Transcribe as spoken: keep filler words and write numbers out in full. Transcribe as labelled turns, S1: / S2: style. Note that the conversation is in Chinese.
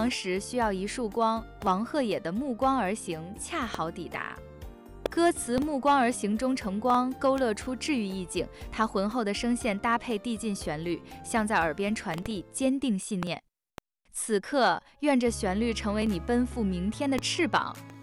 S1: 亡时需要一束光，王鹤野的目光而行恰好抵达。歌词目光而行中成光勾勒出治愈意境，它浑厚的声线搭配递进旋律，像在耳边传递坚定信念。此刻，愿这旋律成为你奔赴明天的翅膀，